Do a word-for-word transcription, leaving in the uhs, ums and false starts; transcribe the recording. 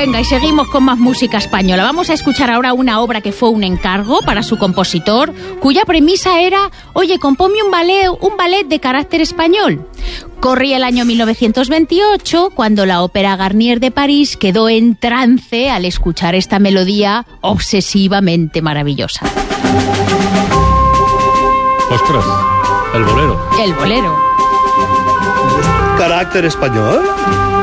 venga, y seguimos con más música española. Vamos a escuchar ahora una obra que fue un encargo para su compositor, cuya premisa era, oye, compónme un ballet, un ballet de carácter español. Corría el año mil novecientos veintiocho, cuando la Ópera Garnier de París quedó en trance al escuchar esta melodía obsesivamente maravillosa. ¡Ostras! El bolero. El bolero. ¿Carácter español?